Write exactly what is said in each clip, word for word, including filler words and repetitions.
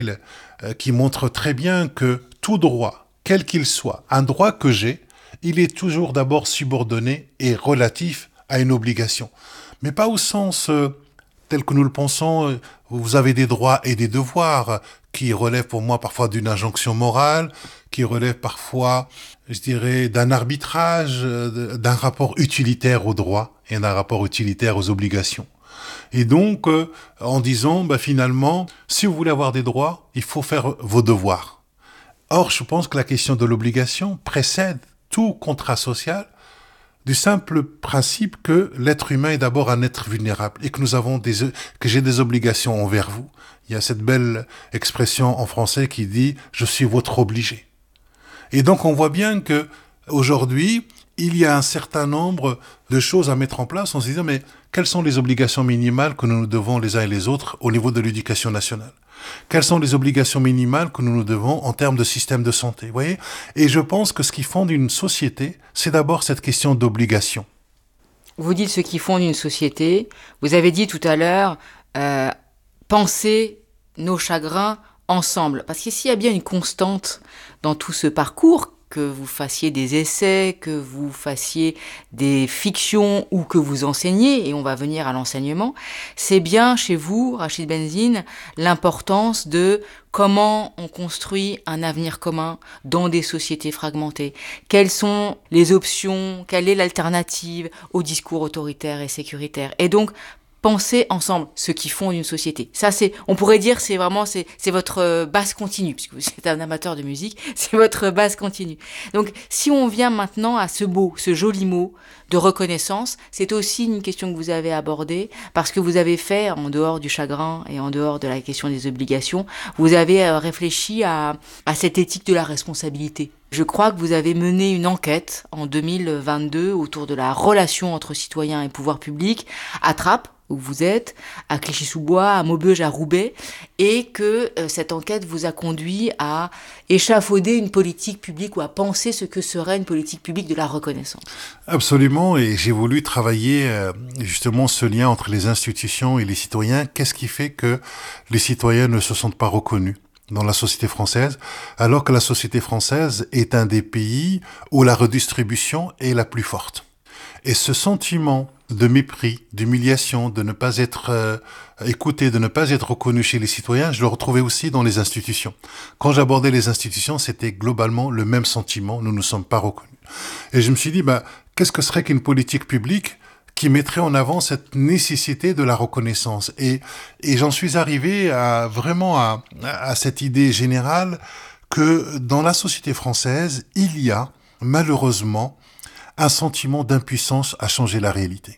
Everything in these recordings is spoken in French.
euh, qui montre très bien que tout droit, quel qu'il soit, un droit que j'ai, il est toujours d'abord subordonné et relatif à une obligation. Mais pas au sens euh, tel que nous le pensons, euh, vous avez des droits et des devoirs euh, qui relèvent pour moi parfois d'une injonction morale, qui relèvent parfois, je dirais, d'un arbitrage, euh, d'un rapport utilitaire aux droits et d'un rapport utilitaire aux obligations. Et donc, euh, en disant, bah, finalement, si vous voulez avoir des droits, il faut faire vos devoirs. Or, je pense que la question de l'obligation précède tout contrat social du simple principe que l'être humain est d'abord un être vulnérable et que nous avons des, que j'ai des obligations envers vous. Il y a cette belle expression en français qui dit « je suis votre obligé ». Et donc, on voit bien que aujourd'hui, il y a un certain nombre de choses à mettre en place en se disant, mais quelles sont les obligations minimales que nous nous devons les uns et les autres au niveau de l'éducation nationale? Quelles sont les obligations minimales que nous nous devons en termes de système de santé, vous voyez? Et je pense que ce qui fonde une société, c'est d'abord cette question d'obligation. Vous dites ce qui fonde une société. Vous avez dit tout à l'heure, euh, penser nos chagrins ensemble. Parce qu'ici, il y a bien une constante dans tout ce parcours, que vous fassiez des essais, que vous fassiez des fictions ou que vous enseigniez, et on va venir à l'enseignement, c'est bien chez vous, Rachid Benzine, l'importance de comment on construit un avenir commun dans des sociétés fragmentées. Quelles sont les options, quelle est l'alternative au discours autoritaire et sécuritaire. Et donc, penser ensemble ce qui fonde une société. Ça, c'est, on pourrait dire, c'est vraiment, c'est, c'est votre base continue, puisque vous êtes un amateur de musique, c'est votre base continue. Donc, si on vient maintenant à ce beau, ce joli mot de reconnaissance, c'est aussi une question que vous avez abordée, parce que vous avez fait, en dehors du chagrin et en dehors de la question des obligations, vous avez réfléchi à, à cette éthique de la responsabilité. Je crois que vous avez mené une enquête en deux mille vingt-deux autour de la relation entre citoyens et pouvoir public à Trappes, où vous êtes, à Clichy-sous-Bois, à Maubeuge, à Roubaix, et que euh, cette enquête vous a conduit à échafauder une politique publique ou à penser ce que serait une politique publique de la reconnaissance. Absolument, et j'ai voulu travailler euh, justement ce lien entre les institutions et les citoyens. Qu'est-ce qui fait que les citoyens ne se sentent pas reconnus dans la société française, alors que la société française est un des pays où la redistribution est la plus forte. Et ce sentiment de mépris, d'humiliation, de ne pas être euh, écouté, de ne pas être reconnu chez les citoyens, je le retrouvais aussi dans les institutions. Quand j'abordais les institutions, c'était globalement le même sentiment, nous ne sommes pas reconnus. Et je me suis dit, bah, qu'est-ce que serait qu'une politique publique qui mettrait en avant cette nécessité de la reconnaissance. Et, et j'en suis arrivé à, vraiment à, à cette idée générale que dans la société française, il y a malheureusement un sentiment d'impuissance à changer la réalité.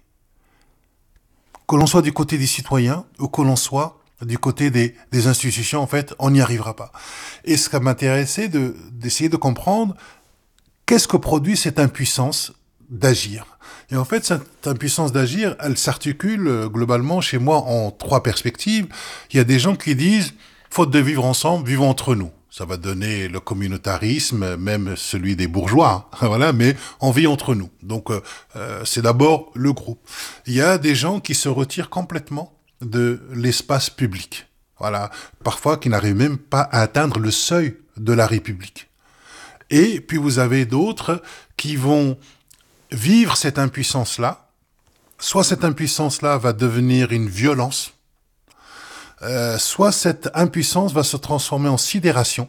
Que l'on soit du côté des citoyens ou que l'on soit du côté des, des institutions, en fait, on n'y arrivera pas. Et ce qui m'intéressait, de, d'essayer de comprendre qu'est-ce que produit cette impuissance d'agir. Et en fait, cette impuissance d'agir, elle s'articule euh, globalement chez moi en trois perspectives. Il y a des gens qui disent, faute de vivre ensemble, vivons entre nous. Ça va donner le communautarisme, même celui des bourgeois, hein, voilà, mais on vit entre nous. Donc, euh, euh, c'est d'abord le groupe. Il y a des gens qui se retirent complètement de l'espace public. Voilà, parfois qui n'arrivent même pas à atteindre le seuil de la République. Et puis vous avez d'autres qui vont vivre cette impuissance-là. Soit cette impuissance-là va devenir une violence, euh, soit cette impuissance va se transformer en sidération,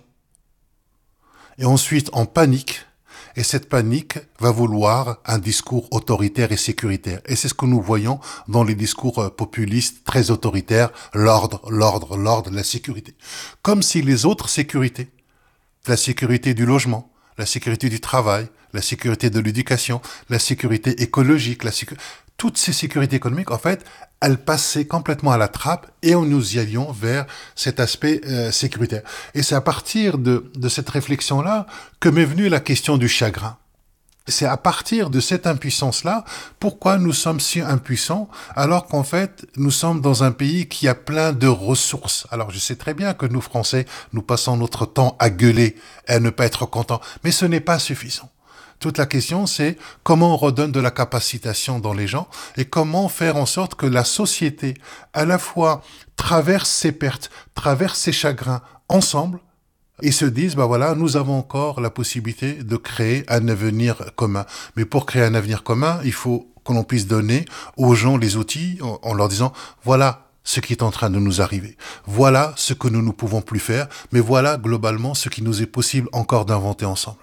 et ensuite en panique, et cette panique va vouloir un discours autoritaire et sécuritaire. Et c'est ce que nous voyons dans les discours populistes très autoritaires, l'ordre, l'ordre, l'ordre, la sécurité. Comme si les autres sécurités, la sécurité du logement, la sécurité du travail, la sécurité de l'éducation, la sécurité écologique, la sécu... toutes ces sécurités économiques, en fait, elles passaient complètement à la trappe et on nous y allions vers cet aspect euh, sécuritaire. Et c'est à partir de, de cette réflexion-là que m'est venue la question du chagrin. C'est à partir de cette impuissance-là, pourquoi nous sommes si impuissants, alors qu'en fait, nous sommes dans un pays qui a plein de ressources. Alors, je sais très bien que nous, Français, nous passons notre temps à gueuler, à ne pas être contents, mais ce n'est pas suffisant. Toute la question, c'est comment on redonne de la capacitation dans les gens et comment faire en sorte que la société, à la fois, traverse ses pertes, traverse ses chagrins ensemble et se disent, bah voilà, nous avons encore la possibilité de créer un avenir commun. Mais pour créer un avenir commun, il faut que l'on puisse donner aux gens les outils en, en leur disant, voilà ce qui est en train de nous arriver. Voilà ce que nous ne pouvons plus faire, mais voilà globalement ce qui nous est possible encore d'inventer ensemble.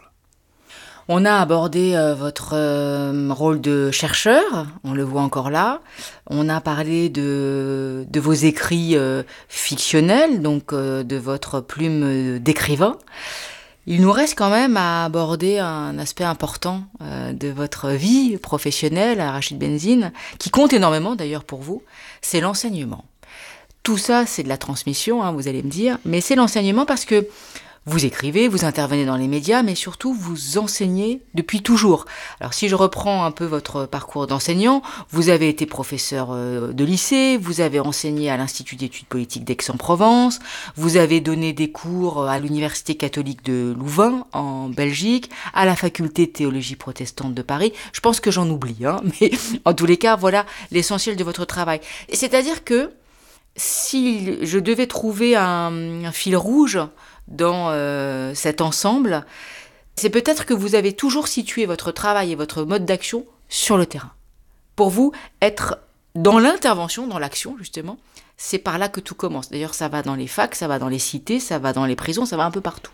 On a abordé euh, votre euh, rôle de chercheur, on le voit encore là. On a parlé de, de vos écrits euh, fictionnels, donc euh, de votre plume d'écrivain. Il nous reste quand même à aborder un aspect important euh, de votre vie professionnelle à Rachid Benzine, qui compte énormément d'ailleurs pour vous, c'est l'enseignement. Tout ça, c'est de la transmission, hein, vous allez me dire, mais c'est l'enseignement parce que vous écrivez, vous intervenez dans les médias, mais surtout vous enseignez depuis toujours. Alors si je reprends un peu votre parcours d'enseignant, vous avez été professeur de lycée, vous avez enseigné à l'Institut d'études politiques d'Aix-en-Provence, vous avez donné des cours à l'Université catholique de Louvain en Belgique, à la faculté de théologie protestante de Paris. Je pense que j'en oublie, hein, mais en tous les cas, voilà l'essentiel de votre travail. C'est-à-dire que si je devais trouver un, un fil rouge dans euh, cet ensemble, c'est peut-être que vous avez toujours situé votre travail et votre mode d'action sur le terrain. Pour vous, être dans l'intervention, dans l'action justement, c'est par là que tout commence. D'ailleurs, ça va dans les facs, ça va dans les cités, ça va dans les prisons, ça va un peu partout.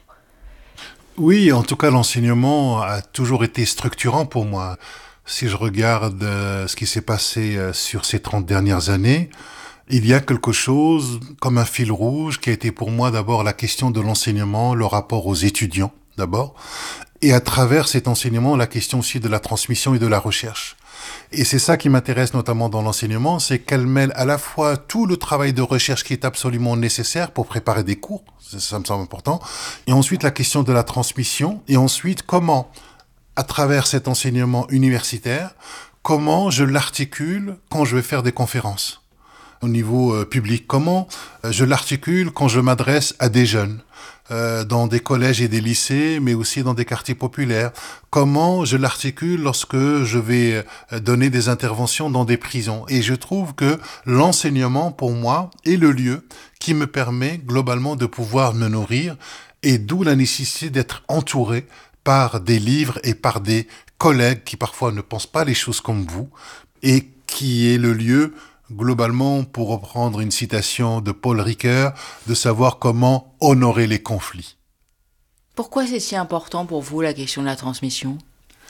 Oui, en tout cas, l'enseignement a toujours été structurant pour moi. Si je regarde euh, ce qui s'est passé euh, sur ces trente dernières années, il y a quelque chose comme un fil rouge qui a été pour moi d'abord la question de l'enseignement, le rapport aux étudiants d'abord, et à travers cet enseignement, la question aussi de la transmission et de la recherche. Et c'est ça qui m'intéresse notamment dans l'enseignement, c'est qu'elle mêle à la fois tout le travail de recherche qui est absolument nécessaire pour préparer des cours, ça me semble important, et ensuite la question de la transmission, et ensuite comment, à travers cet enseignement universitaire, comment je l'articule quand je vais faire des conférences au niveau euh, public, comment euh, je l'articule quand je m'adresse à des jeunes, euh, dans des collèges et des lycées, mais aussi dans des quartiers populaires, comment je l'articule lorsque je vais euh, donner des interventions dans des prisons. Et je trouve que l'enseignement, pour moi, est le lieu qui me permet globalement de pouvoir me nourrir, et d'où la nécessité d'être entouré par des livres et par des collègues qui parfois ne pensent pas les choses comme vous, et qui est le lieu globalement, pour reprendre une citation de Paul Ricoeur, de savoir comment honorer les conflits. Pourquoi c'est si important pour vous la question de la transmission ?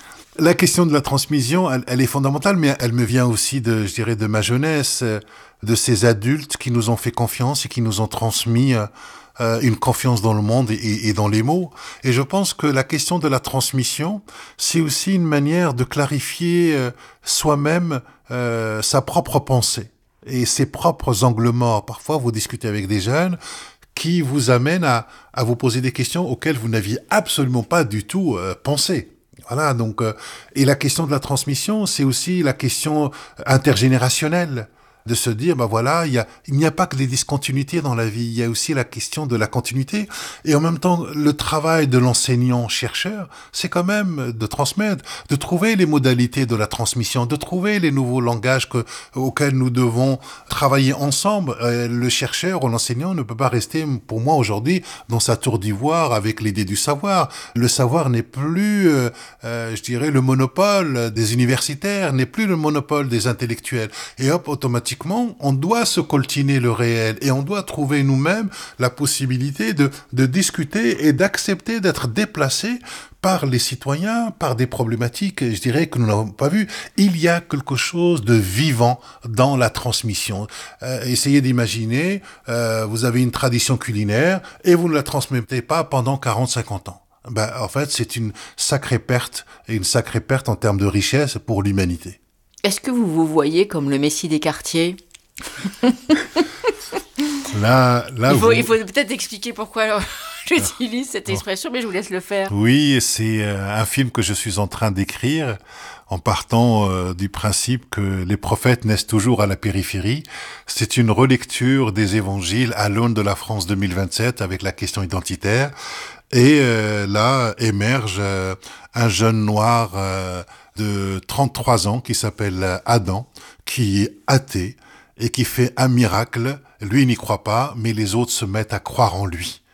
La question de la transmission, elle, elle est fondamentale, mais elle me vient aussi de, je dirais, de ma jeunesse, de ces adultes qui nous ont fait confiance et qui nous ont transmis euh, une confiance dans le monde et, et dans les mots. Et je pense que la question de la transmission, c'est aussi une manière de clarifier euh, soi-même euh, sa propre pensée et ses propres angles morts. Parfois, vous discutez avec des jeunes qui vous amènent à, à vous poser des questions auxquelles vous n'aviez absolument pas du tout euh, pensé. Voilà, donc, euh, et la question de la transmission, c'est aussi la question intergénérationnelle, de se dire, ben voilà, il y a, il n'y a pas que des discontinuités dans la vie, il y a aussi la question de la continuité, et en même temps, le travail de l'enseignant-chercheur, c'est quand même de transmettre, de trouver les modalités de la transmission, de trouver les nouveaux langages que, auxquels nous devons travailler ensemble. Euh, le chercheur ou l'enseignant ne peut pas rester, pour moi, aujourd'hui, dans sa tour d'ivoire avec l'idée du savoir. Le savoir n'est plus, euh, euh, je dirais, le monopole des universitaires, n'est plus le monopole des intellectuels. Et hop, automatiquement, on doit se coltiner le réel et on doit trouver nous-mêmes la possibilité de, de discuter et d'accepter d'être déplacés par les citoyens, par des problématiques, je dirais, que nous n'avons pas vues. Il y a quelque chose de vivant dans la transmission. Euh, essayez d'imaginer, euh, vous avez une tradition culinaire et vous ne la transmettez pas pendant quarante à cinquante ans. Ben, en fait, c'est une sacrée perte, et une sacrée perte en termes de richesse pour l'humanité. Est-ce que vous vous voyez comme le Messie des quartiers ? Là, là, il faut, vous... il faut peut-être expliquer pourquoi j'utilise cette expression, mais je vous laisse le faire. Oui, c'est un film que je suis en train d'écrire en partant euh, du principe que les prophètes naissent toujours à la périphérie. C'est une relecture des évangiles à l'aune de la France deux mille vingt-sept avec la question identitaire. Et euh, là émerge euh, un jeune noir euh, de trente-trois ans qui s'appelle Adam, qui est athée et qui fait un miracle. Lui, il n'y croit pas, mais les autres se mettent à croire en lui.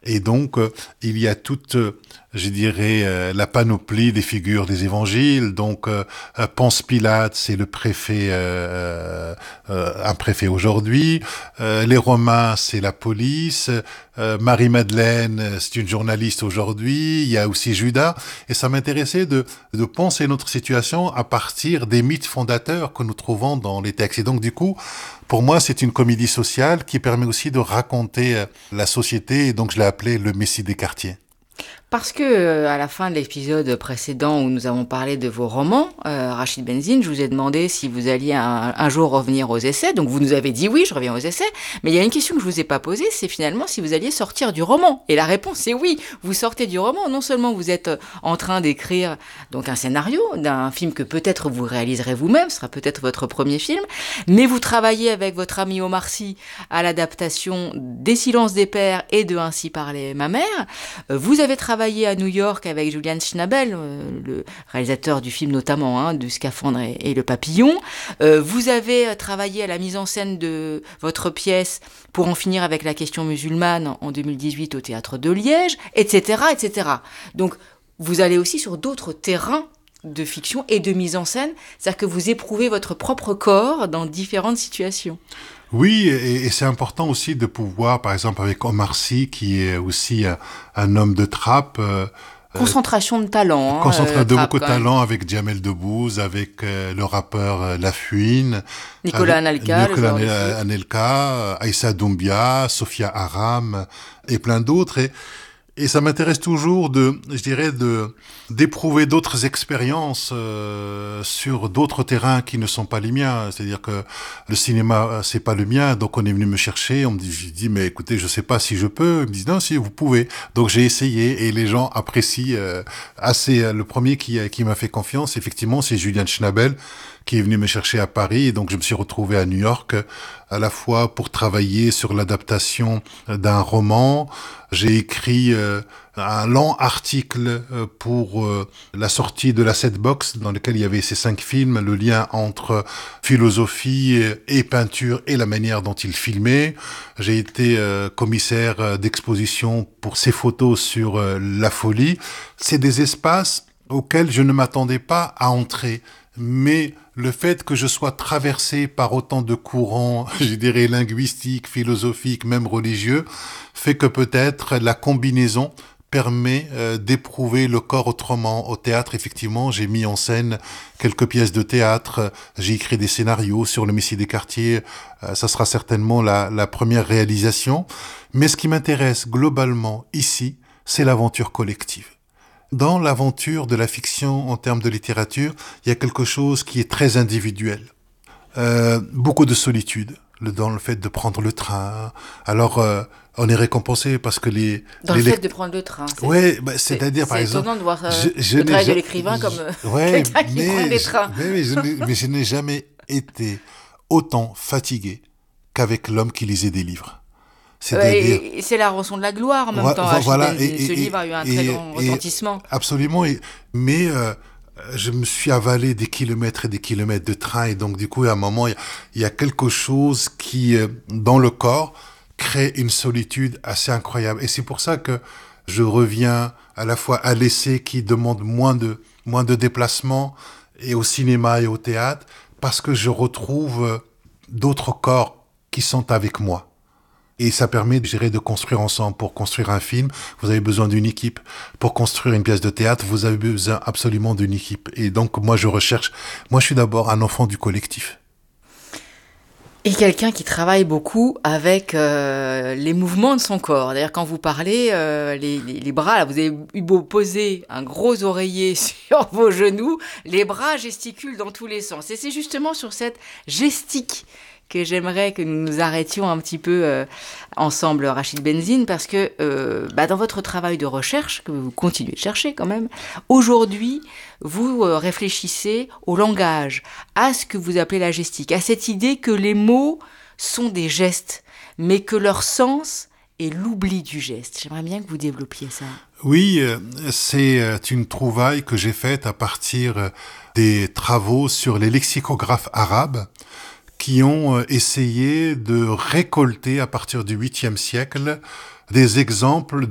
Et donc, euh, il y a toute, euh, je dirais, euh, la panoplie des figures des évangiles. Donc, euh, euh, Ponce Pilate, c'est le préfet, euh, euh, un préfet aujourd'hui. Euh, les Romains, c'est la police. Euh, Marie-Madeleine, c'est une journaliste aujourd'hui. Il y a aussi Judas. Et ça m'intéressait de, de penser notre situation à partir des mythes fondateurs que nous trouvons dans les textes. Et donc, du coup, pour moi, c'est une comédie sociale qui permet aussi de raconter euh, la société. Et donc, je l'ai appelé le Messie des quartiers. Parce que euh, à la fin de l'épisode précédent où nous avons parlé de vos romans, euh, Rachid Benzine, je vous ai demandé si vous alliez un, un jour revenir aux essais. Donc vous nous avez dit oui, je reviens aux essais. Mais il y a une question que je vous ai pas posée, c'est finalement si vous alliez sortir du roman. Et la réponse est oui, vous sortez du roman. Non seulement vous êtes en train d'écrire donc un scénario d'un film que peut-être vous réaliserez vous-même, ce sera peut-être votre premier film, mais vous travaillez avec votre ami Omar Sy à l'adaptation des Silences des Pères et de Ainsi parlait ma mère. Vous avez travaillé à New York avec Julian Schnabel, euh, le réalisateur du film notamment, hein, du Scaphandre et, et le Papillon. Euh, vous avez travaillé à la mise en scène de votre pièce Pour en finir avec la question musulmane en deux mille dix-huit au Théâtre de Liège, et cetera, et cetera. Donc, vous allez aussi sur d'autres terrains de fiction et de mise en scène, c'est-à-dire que vous éprouvez votre propre corps dans différentes situations. Oui, et, et c'est important aussi de pouvoir, par exemple, avec Omar Sy, qui est aussi un, un homme de trappe. Euh, concentration de talent. Concentration hein, de beaucoup de talent avec Jamel Debbouze, avec euh, le rappeur euh, La Fouine. Nicolas Anelka. Nicolas Anelka, Aïssa Doumbia, Sophia Aram et plein d'autres. Et, Et ça m'intéresse toujours de, je dirais, de d'éprouver d'autres expériences euh, sur d'autres terrains qui ne sont pas les miens. C'est-à-dire que le cinéma, c'est pas le mien, donc on est venu me chercher. On me dit, je dis, mais écoutez, je sais pas si je peux. Ils me disent, non, si vous pouvez. Donc j'ai essayé et les gens apprécient euh, assez. Le premier qui qui m'a fait confiance, effectivement, c'est Julian Schnabel, qui est venu me chercher à Paris. Et donc, je me suis retrouvé à New York, à la fois pour travailler sur l'adaptation d'un roman. J'ai écrit euh, un long article euh, pour euh, la sortie de la Set Box, dans lequel il y avait ces cinq films, le lien entre philosophie et peinture et la manière dont il filmait. J'ai été euh, commissaire d'exposition pour ces photos sur euh, la folie. C'est des espaces auxquels je ne m'attendais pas à entrer. Mais le fait que je sois traversé par autant de courants, je dirais linguistiques, philosophiques, même religieux, fait que peut-être la combinaison permet euh, d'éprouver le corps autrement. Au théâtre, effectivement, j'ai mis en scène quelques pièces de théâtre, j'ai écrit des scénarios sur le Messie des quartiers, euh, ça sera certainement la, la première réalisation. Mais ce qui m'intéresse globalement ici, c'est l'aventure collective. Dans l'aventure de la fiction en termes de littérature, il y a quelque chose qui est très individuel. Euh, beaucoup de solitude le, dans le fait de prendre le train. Alors, euh, on est récompensé parce que les... Dans les le fait lect... de prendre le train. C'est, ouais, bah, c'est-à-dire, c'est, par c'est exemple... C'est étonnant de voir euh, je, je le travail je, de l'écrivain comme je, ouais, quelqu'un qui mais, prend des trains. Mais, mais, je, mais je n'ai jamais été autant fatigué qu'avec l'homme qui lisait des livres. C'est-à-dire... Et c'est la rançon de la gloire en même ouais, temps. Voilà, et, et, ce et, livre a eu un et, très grand et, retentissement. Absolument. Et, mais euh, je me suis avalé des kilomètres et des kilomètres de train. Et donc, du coup, à un moment, il y, y a quelque chose qui, euh, dans le corps, crée une solitude assez incroyable. Et c'est pour ça que je reviens à la fois à l'essai qui demande moins de, moins de déplacements et au cinéma et au théâtre, parce que je retrouve d'autres corps qui sont avec moi. Et ça permet, je dirais, de construire ensemble. Pour construire un film, vous avez besoin d'une équipe. Pour construire une pièce de théâtre, vous avez besoin absolument d'une équipe. Et donc, moi, je recherche... Moi, je suis d'abord un enfant du collectif. Et quelqu'un qui travaille beaucoup avec euh, les mouvements de son corps. D'ailleurs, quand vous parlez, euh, les, les, les bras, là, vous avez eu beau poser un gros oreiller sur vos genoux, les bras gesticulent dans tous les sens. Et c'est justement sur cette gestique que j'aimerais que nous nous arrêtions un petit peu euh, ensemble, Rachid Benzine, parce que euh, bah, dans votre travail de recherche, que vous continuez de chercher quand même, aujourd'hui, vous euh, réfléchissez au langage, à ce que vous appelez la gestique, à cette idée que les mots sont des gestes, mais que leur sens est l'oubli du geste. J'aimerais bien que vous développiez ça. Oui, euh, c'est euh, une trouvaille que j'ai faite à partir euh, des travaux sur les lexicographes arabes, qui ont essayé de récolter à partir du huitième siècle des exemples